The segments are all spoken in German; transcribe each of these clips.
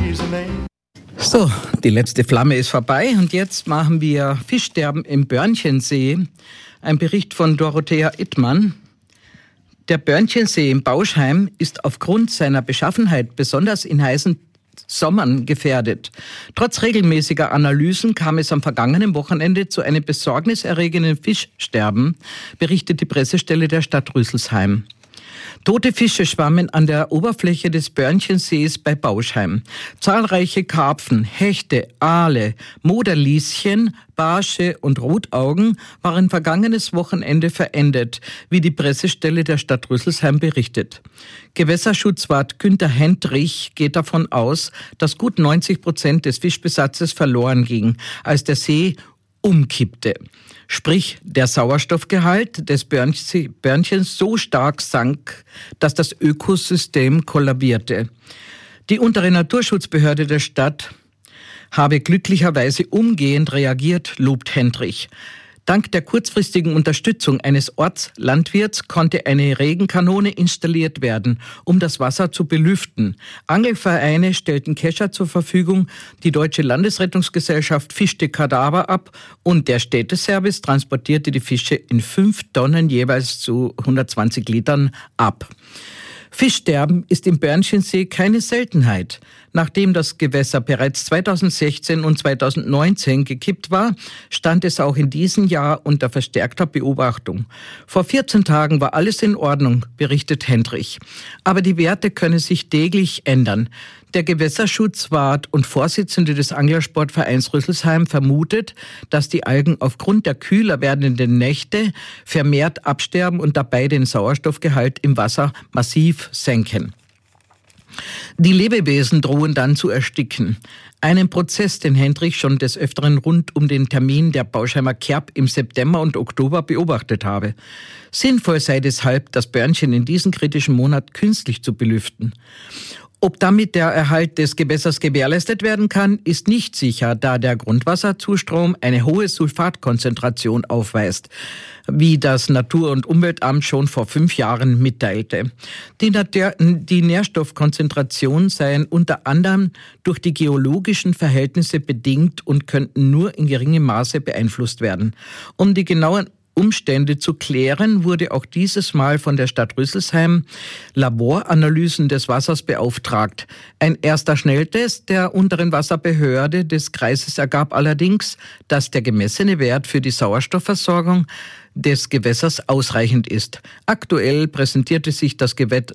So, die letzte Flamme ist vorbei und jetzt machen wir Fischsterben im Börnchensee. Ein Bericht von Dorothea Ittmann. Der Börnchensee im Bauschheim ist aufgrund seiner Beschaffenheit besonders in heißen Sommern gefährdet. Trotz regelmäßiger Analysen kam es am vergangenen Wochenende zu einem besorgniserregenden Fischsterben, berichtet die Pressestelle der Stadt Rüsselsheim. Tote Fische schwammen an der Oberfläche des Börnchensees bei Bauschheim. Zahlreiche Karpfen, Hechte, Aale, Moderlieschen, Barsche und Rotaugen waren vergangenes Wochenende verendet, wie die Pressestelle der Stadt Rüsselsheim berichtet. Gewässerschutzwart Günther Hendrich geht davon aus, dass gut 90% des Fischbesatzes verloren ging, als der See umkippte. Sprich, der Sauerstoffgehalt des Börnchens so stark sank, dass das Ökosystem kollabierte. Die untere Naturschutzbehörde der Stadt habe glücklicherweise umgehend reagiert, lobt Hendrich. Dank der kurzfristigen Unterstützung eines Ortslandwirts konnte eine Regenkanone installiert werden, um das Wasser zu belüften. Angelvereine stellten Kescher zur Verfügung, die Deutsche Landesrettungsgesellschaft fischte Kadaver ab und der Städteservice transportierte die Fische in 5 Tonnen jeweils zu 120 Litern ab. Fischsterben ist im Börnchensee keine Seltenheit. Nachdem das Gewässer bereits 2016 und 2019 gekippt war, stand es auch in diesem Jahr unter verstärkter Beobachtung. Vor 14 Tagen war alles in Ordnung, berichtet Hendrich. Aber die Werte können sich täglich ändern. Der Gewässerschutzwart und Vorsitzende des Anglersportvereins Rüsselsheim vermutet, dass die Algen aufgrund der kühler werdenden Nächte vermehrt absterben und dabei den Sauerstoffgehalt im Wasser massiv senken. Die Lebewesen drohen dann zu ersticken. Einen Prozess, den Hendrich schon des Öfteren rund um den Termin der Bauschheimer Kerb im September und Oktober beobachtet habe. Sinnvoll sei deshalb, das Börnchen in diesem kritischen Monat künstlich zu belüften. Ob damit der Erhalt des Gewässers gewährleistet werden kann, ist nicht sicher, da der Grundwasserzustrom eine hohe Sulfatkonzentration aufweist, wie das Natur- und Umweltamt schon vor 5 Jahren mitteilte. Die Nährstoffkonzentrationen seien unter anderem durch die geologischen Verhältnisse bedingt und könnten nur in geringem Maße beeinflusst werden. Um die genauen Umstände zu klären, wurde auch dieses Mal von der Stadt Rüsselsheim Laboranalysen des Wassers beauftragt. Ein erster Schnelltest der unteren Wasserbehörde des Kreises ergab allerdings, dass der gemessene Wert für die Sauerstoffversorgung des Gewässers ausreichend ist. Aktuell präsentierte sich das Gewitter,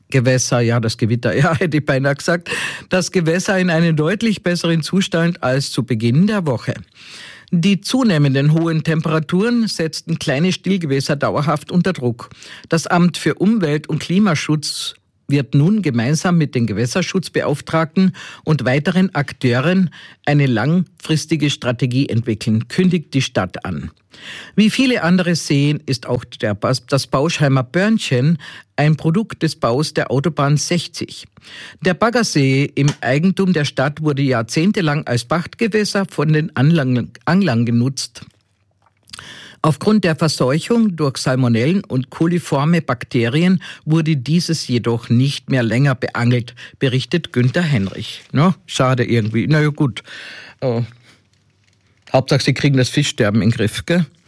hätte ich beinahe gesagt, das Gewässer in einem deutlich besseren Zustand als zu Beginn der Woche. Die zunehmenden hohen Temperaturen setzten kleine Stillgewässer dauerhaft unter Druck. Das Amt für Umwelt- und Klimaschutz wird nun gemeinsam mit den Gewässerschutzbeauftragten und weiteren Akteuren eine langfristige Strategie entwickeln, kündigt die Stadt an. Wie viele andere Seen ist auch das Bauschheimer Börnchen ein Produkt des Baus der Autobahn 60. Der Baggersee im Eigentum der Stadt wurde jahrzehntelang als Pachtgewässer von den Anglern genutzt. Aufgrund der Verseuchung durch Salmonellen und coliforme Bakterien wurde dieses jedoch nicht mehr länger beangelt, berichtet Günther Hendrich. No, schade irgendwie. Na ja, gut. Hauptsache, sie kriegen das Fischsterben in den Griff, gell?